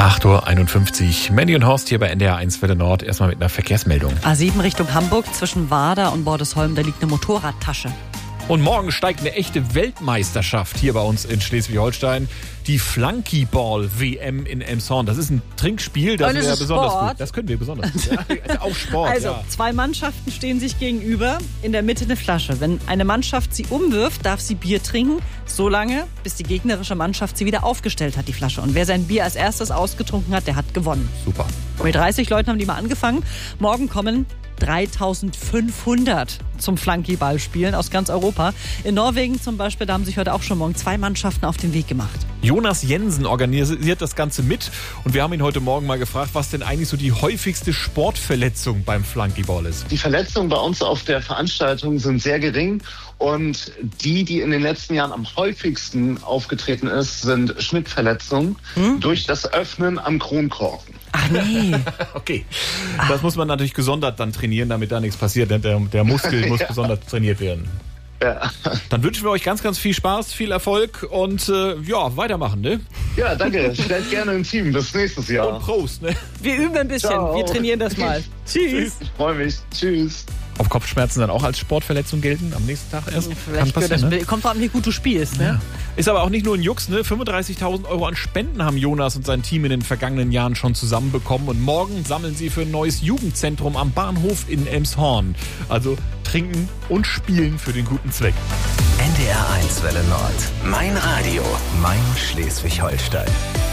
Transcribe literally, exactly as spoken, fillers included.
acht Uhr einundfünfzig. Mandy und Horst hier bei N D R eins Welle Nord. Erstmal mit einer Verkehrsmeldung. A sieben Richtung Hamburg zwischen Wader und Bordesholm, da liegt eine Motorradtasche. Und morgen steigt eine echte Weltmeisterschaft hier bei uns in Schleswig-Holstein. Die Flunkyball-W M in Elmshorn. Das ist ein Trinkspiel, das Und wir es ist besonders Sport. gut. Das können wir besonders gut. Ja, also auch Sport, Also, ja. zwei Mannschaften stehen sich gegenüber, in der Mitte eine Flasche. Wenn eine Mannschaft sie umwirft, darf sie Bier trinken, so lange, bis die gegnerische Mannschaft sie wieder aufgestellt hat, die Flasche. Und wer sein Bier als erstes ausgetrunken hat, der hat gewonnen. Super. Mit dreißig Leuten haben die mal angefangen. Morgen kommen dreitausendfünfhundert zum Flunkyball spielen aus ganz Europa. In Norwegen zum Beispiel, da haben sich heute auch schon morgen zwei Mannschaften auf den Weg gemacht. Jonas Jensen organisiert das Ganze mit und wir haben ihn heute Morgen mal gefragt, was denn eigentlich so die häufigste Sportverletzung beim Flunkyball ist. Die Verletzungen bei uns auf der Veranstaltung sind sehr gering und die, die in den letzten Jahren am häufigsten aufgetreten ist, sind Schnittverletzungen hm? durch das Öffnen am Kronkorken. Ach nee. Okay. Das muss man natürlich gesondert dann trainieren, damit da nichts passiert. Der, der Muskel muss ja. besonders trainiert werden. Ja. Dann wünschen wir euch ganz, ganz viel Spaß, viel Erfolg und äh, ja, weitermachen, ne? Ja, danke. Stellt gerne ein Team. Bis nächstes Jahr. Und Prost, ne? Wir üben ein bisschen. Ciao. Wir trainieren das mal. Tschüss. Ich freue mich. Tschüss. Ob Kopfschmerzen dann auch als Sportverletzung gelten am nächsten Tag erst? Vielleicht Kann passieren, das, ne? Kommt drauf an, wie gut du spielst, ne? Ja. Ist aber auch nicht nur ein Jux, ne? fünfunddreißigtausend Euro an Spenden haben Jonas und sein Team in den vergangenen Jahren schon zusammenbekommen und morgen sammeln sie für ein neues Jugendzentrum am Bahnhof in Elmshorn. Also trinken und spielen für den guten Zweck. N D R eins Welle Nord. Mein Radio. Mein Schleswig-Holstein.